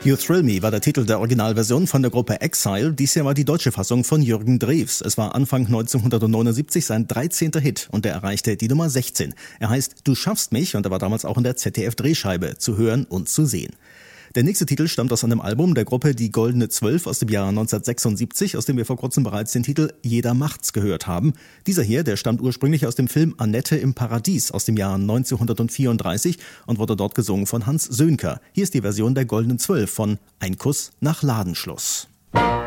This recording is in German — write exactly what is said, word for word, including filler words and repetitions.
You Thrill Me war der Titel der Originalversion von der Gruppe Exile. Dies hier war die deutsche Fassung von Jürgen Drews. Es war Anfang neunzehnhundertneunundsiebzig sein dreizehnter Hit und er erreichte die Nummer sechzehn. Er heißt Du schaffst mich und er war damals auch in der Z D F-Drehscheibe zu hören und zu sehen. Der nächste Titel stammt aus einem Album der Gruppe Die Goldene Zwölf aus dem Jahr neunzehnhundertsechsundsiebzig, aus dem wir vor kurzem bereits den Titel Jeder macht's gehört haben. Dieser hier, der stammt ursprünglich aus dem Film Annette im Paradies aus dem Jahr neunzehnhundertvierunddreißig und wurde dort gesungen von Hans Sönker. Hier ist die Version der Goldenen Zwölf von Ein Kuss nach Ladenschluss.